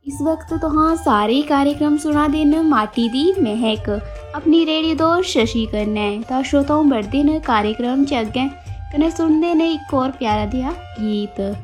इस वक्त तो हाँ सारे कार्यक्रम सुना देन माटी दी महक अपनी रेडियो दोस्त शशि कन्नै तां श्रोताओं बढ़दे न कार्यक्रम च अग्गें कन्नै सुनदे न इक होर प्यारा देआ गीत।